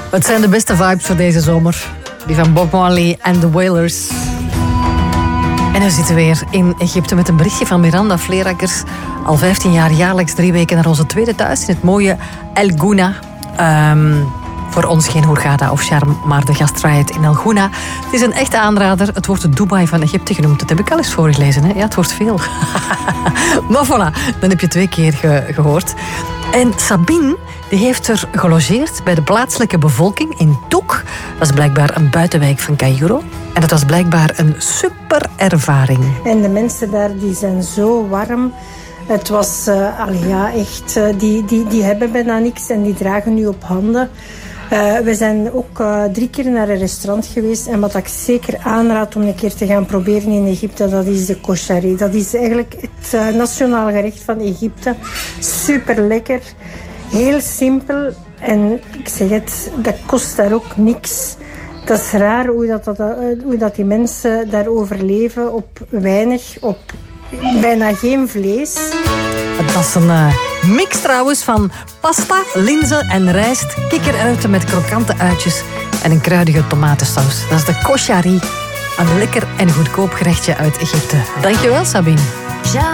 Het zijn de beste vibes voor deze zomer. Die van Bob Marley en The Wailers. En nu zitten we weer in Egypte met een berichtje van Miranda Vleerakkers. Al 15 jaar jaarlijks 3 weken naar onze tweede thuis in het mooie El Gouna. Voor ons geen Hurghada of Sharm, maar de gastvrijheid in El Gouna. Het is een echte aanrader. Het wordt het Dubai van Egypte genoemd. Dat heb ik al eens voorgelezen. Hè? Ja, het wordt veel. Maar voilà, dan heb je 2 keer gehoord. En Sabine die heeft er gelogeerd bij de plaatselijke bevolking in Touk. Dat is blijkbaar een buitenwijk van Cairo. En dat was blijkbaar een super ervaring. En de mensen daar die zijn zo warm. Het was echt, die hebben bijna niks en die dragen nu op handen. We zijn ook 3 keer naar een restaurant geweest. En wat ik zeker aanraad om een keer te gaan proberen in Egypte, dat is de koshari. Dat is eigenlijk het nationaal gerecht van Egypte. Super lekker. Heel simpel. En ik zeg het, dat kost daar ook niks. Dat is raar hoe dat die mensen daar overleven op weinig, op bijna geen vlees. Dat is een mix trouwens van pasta, linzen en rijst, kikkererwten met krokante uitjes en een kruidige tomatensaus. Dat is de koshari, een lekker en goedkoop gerechtje uit Egypte. Dankjewel, Sabine.